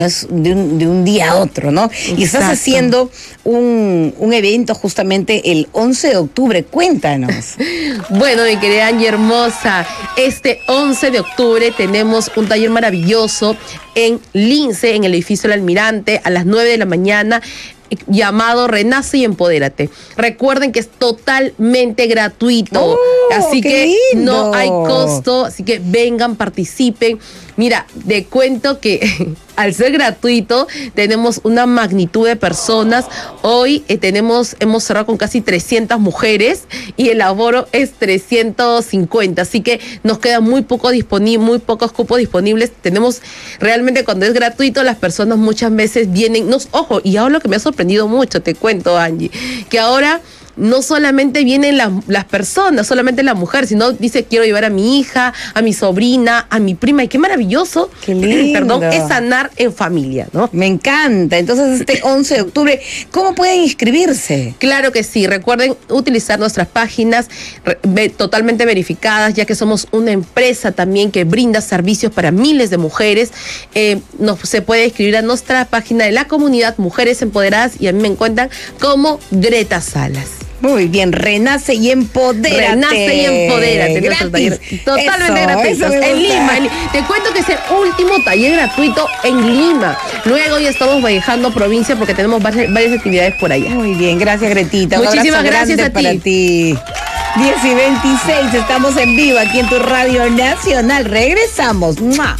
es de un día a otro, ¿no? Exacto. Y estás haciendo un evento justamente el 11 de octubre, cuéntanos. Bueno, mi querida Angie hermosa, este 11 de octubre tenemos un taller maravilloso en Lince, en el edificio del Almirante, a las 9 de la mañana, llamado Renace y Empodérate. Recuerden que es totalmente gratuito, así que lindo. No hay costo, así que vengan, participen. Mira, te cuento que al ser gratuito tenemos una magnitud de personas. Hoy hemos cerrado con casi 300 mujeres y el aforo es 350, así que nos quedan muy pocos cupos disponibles. Tenemos realmente, cuando es gratuito, las personas muchas veces vienen, ojo, y ahora lo que me ha sorprendido mucho, te cuento, Angie, que ahora no solamente vienen las personas, solamente la mujer, sino dice, quiero llevar a mi hija, a mi sobrina, a mi prima, y qué maravilloso, qué lindo. Perdón, es sanar en familia, ¿no? Me encanta. Entonces, este 11 de octubre, ¿cómo pueden inscribirse? Claro que sí, recuerden utilizar nuestras páginas totalmente verificadas, ya que somos una empresa también que brinda servicios para miles de mujeres. Se puede inscribir a nuestra página de la comunidad Mujeres Empoderadas, y a mí me encuentran como Greta Salas. Muy bien, Renace y Empodérate. Renace y Empodérate. Gratis. Totalmente gratuito. En Lima. Te cuento que es el último taller gratuito en Lima. Luego ya estamos viajando provincia porque tenemos varias actividades por allá. Muy bien, gracias, Gretita. Muchísimas gracias a ti. Para ti. 10:26, estamos en vivo aquí en tu Radio Nacional. Regresamos. ¡Mua!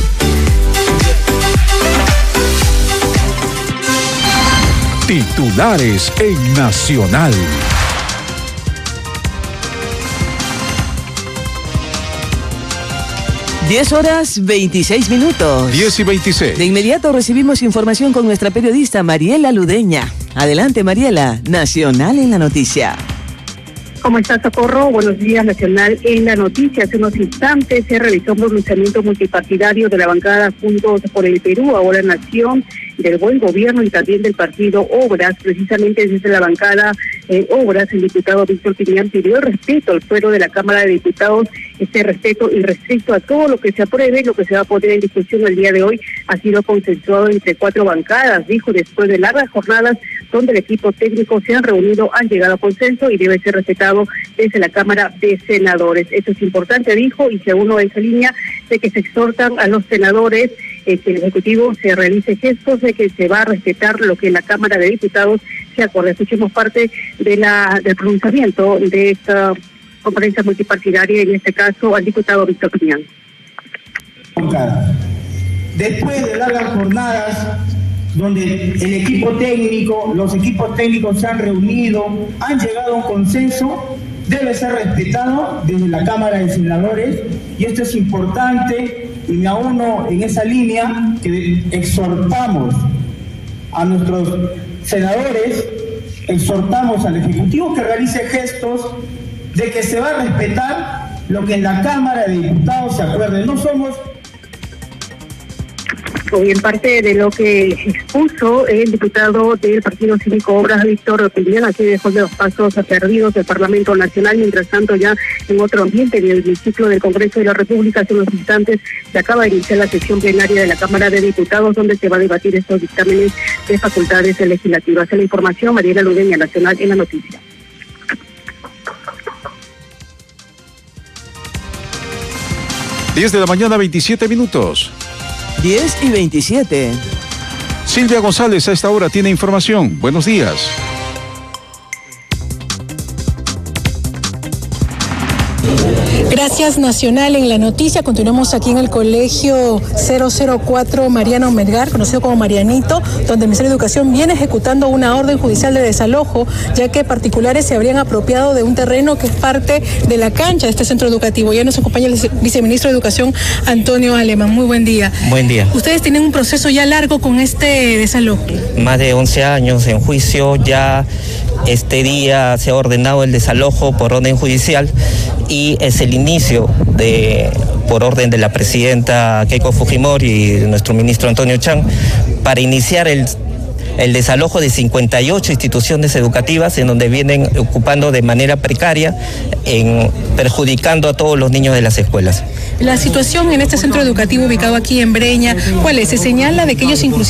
Titulares en Nacional. Diez horas 26 minutos. 10:26. De inmediato recibimos información con nuestra periodista Mariela Ludeña. Adelante, Mariela. Nacional en la noticia. ¿Cómo está, Socorro? Buenos días, Nacional en la noticia. Hace unos instantes se realizó un pronunciamiento multipartidario de la bancada Juntos por el Perú, ahora Nación, del Buen Gobierno y también del partido Obras. Precisamente desde la bancada Obras, el diputado Víctor Piñán pidió el respeto al fuero de la Cámara de Diputados, este respeto irrestricto a todo lo que se apruebe, lo que se va a poner en discusión el día de hoy, ha sido consensuado entre 4 bancadas, dijo, después de largas jornadas donde el equipo técnico se han reunido, han llegado a consenso y debe ser respetado desde la Cámara de Senadores. Esto es importante, dijo, y se uno a esa línea de que se exhortan a los senadores que el Ejecutivo se realice gestos de que se va a respetar lo que la Cámara de Diputados se acuerde. Escuchemos parte del pronunciamiento de esta conferencia multipartidaria, en este caso al diputado Víctor Piñán. Después de largas jornadas donde el equipo técnico, los equipos técnicos se han reunido, han llegado a un consenso, debe ser respetado desde la Cámara de Senadores, y esto es importante, y me auno en esa línea que exhortamos a nuestros senadores, exhortamos al Ejecutivo que realice gestos de que se va a respetar lo que en la Cámara de Diputados se acuerde. No somos... Hoy, en parte de lo que expuso el diputado del Partido Cívico Obras, Víctor Piñán, aquí dejó de los pasos perdidos del Parlamento Nacional. Mientras tanto, ya en otro ambiente, en el hemiciclo del Congreso de la República, hace unos instantes se acaba de iniciar la sesión plenaria de la Cámara de Diputados, donde se va a debatir estos dictámenes de facultades legislativas. En la información, Mariela Ludeña, Nacional en la noticia. Diez de la mañana, 27 minutos. 10:27. Silvia González a esta hora tiene información. Buenos días. Gracias, Nacional en la noticia. Continuamos aquí en el colegio 004 Mariano Melgar, conocido como Marianito, donde el Ministerio de Educación viene ejecutando una orden judicial de desalojo, ya que particulares se habrían apropiado de un terreno que es parte de la cancha de este centro educativo. Ya nos acompaña el viceministro de Educación, Antonio Alemán. Muy buen día. Buen día. Ustedes tienen un proceso ya largo con este desalojo. Más de 11 años en juicio, ya este día se ha ordenado el desalojo por orden judicial y es el inicio por orden de la presidenta Keiko Fujimori y de nuestro ministro Antonio Chang, para iniciar el desalojo de 58 instituciones educativas en donde vienen ocupando de manera precaria, perjudicando a todos los niños de las escuelas. La situación en este centro educativo ubicado aquí en Breña, ¿cuál es? Se señala de que ellos inclusive